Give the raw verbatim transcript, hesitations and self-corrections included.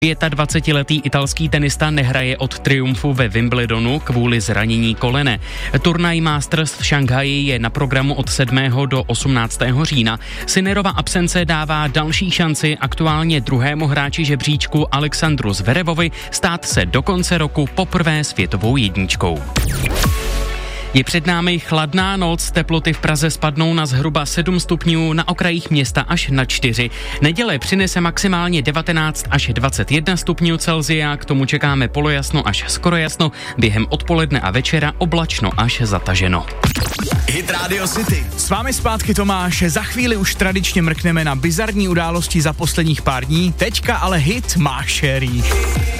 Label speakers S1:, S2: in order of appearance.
S1: dvacetiletý italský tenista nehraje od triumfu ve Wimbledonu kvůli zranění kolene. Turnaj Masters v Šanghaji je na programu od sedmého do osmnáctého října. Sinnerova absence dává další šanci aktuálně druhému hráči žebříčku Alexandru Zverevovi stát se do konce roku poprvé světovou jedničkou. Je před námi chladná noc, teploty v Praze spadnou na zhruba sedm stupňů, na okrajích města až na čtyři. Neděle přinese maximálně devatenáct až dvacet jedna stupňů Celsia, k tomu čekáme polojasno až skoro jasno, během odpoledne a večera oblačno až zataženo.
S2: Hit Radio City. S vámi zpátky Tomáš, za chvíli už tradičně mrkneme na bizarní události za posledních pár dní, teďka ale hit máš, Sherry.